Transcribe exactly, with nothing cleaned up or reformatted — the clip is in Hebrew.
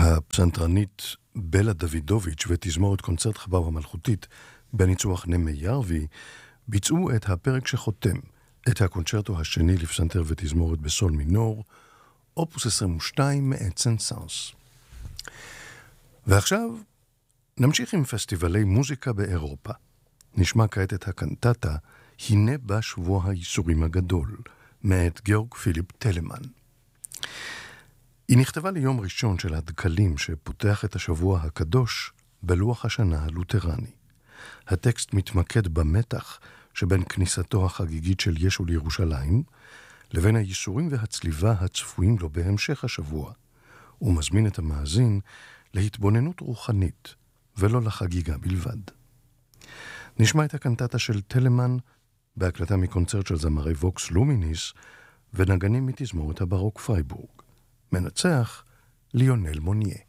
הפסנתרנית בלה דוידוביץ' ותזמורת קונצרט חב"ב המלכותית בניצוח נמי ירבי ביצעו את הפרק שחותם את הקונצ'רטו השני לפסנתר ותזמורת בסול מינור, אופוס עשרים ושתיים מאת סן-סאנס. ועכשיו נמשיך עם פסטיבלי מוזיקה באירופה. נשמע כעת את הקנטטה הנה בא שבוע הייסורים הגדול מאת גאורג פיליפ טלמן. היא נכתבה ליום ראשון של הדקלים שפותח את השבוע הקדוש בלוח השנה הלותרני. הטקסט מתמקד במתח שבין כניסתו החגיגית של ישו לירושלים לבין הייסורים והצליבה הצפויים לו בהמשך השבוע, ומזמין את המאזין להתבוננות רוחנית ולא לחגיגה בלבד. נשמע את הקנטטה של טלמן בהקלטה מקונצרט של זמרי ווקס לומיניס ונגנים מתזמורת הברוק פרייבורג. מנצח ליונל מוניה.